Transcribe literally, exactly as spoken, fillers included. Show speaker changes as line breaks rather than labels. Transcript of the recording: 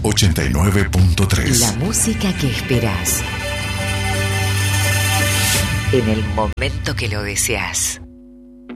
ochenta y nueve punto tres.
La música que esperás en el momento que lo deseas.